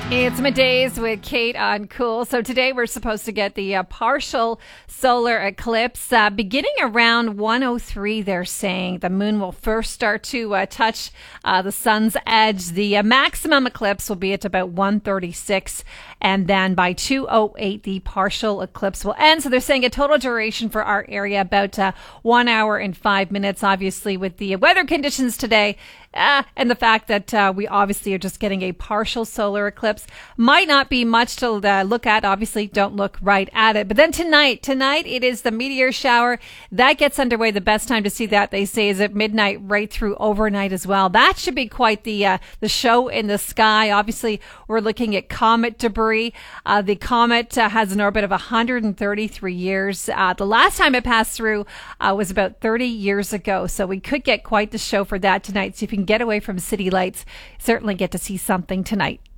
It's middays with Kate on Cool. So today we're supposed to get the partial solar eclipse beginning around 1:03. They're saying the moon will first start to touch the sun's edge. The maximum eclipse will be at about 1:36, and then by 2:08 the partial eclipse will end. So they're saying a total duration for our area about 1 hour and 5 minutes. Obviously, with the weather conditions today. And the fact that we obviously are just getting a partial solar eclipse might not be much to look at. Obviously, don't look right at it. But then tonight it is the meteor shower. That gets underway. The best time to see that, they say, is at midnight right through overnight as well. That should be quite the show in the sky. Obviously, we're looking at comet debris. The comet has an orbit of 133 years. The last time it passed through was about 30 years ago. So we could get quite the show for that tonight. So if you can get away from city lights, certainly get to see something tonight.